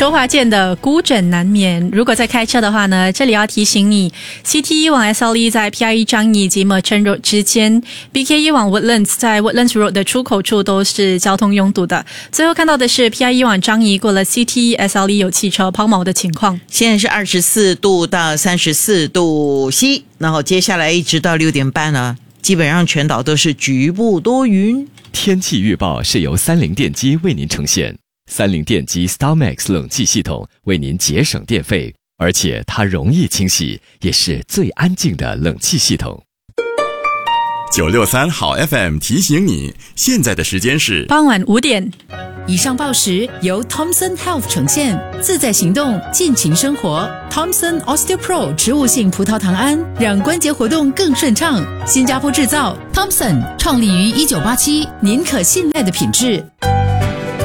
周华健的孤枕难眠。如果在开车的话呢，这里要提醒你 CT1 往 SLE 在 PIE 樟宜及 Merchant Road 之间， BK1 往 Woodlands 在 Woodlands Road 的出口处都是交通拥堵的。最后看到的是 PIE 往樟宜过了 CT SLE 有汽车抛锚的情况。 现在是24度到34度 C， 然后接下来一直到6点半呢，基本上全岛都是局部多云。 天气预报是由三菱电机为您呈现。三菱电机 StarMax 冷气系统为您节省电费，而且它容易清洗，也是最安静的冷气系统。 963好 FM 提醒你，现在的时间是傍晚5点。 以上报时由 Thomson Health 呈现，自在行动，尽情生活。Thomson OsteoPro 植物性葡萄糖胺，让关节活动更顺畅。新加坡制造 ，Thomson 创立于1987，您可信赖的品质。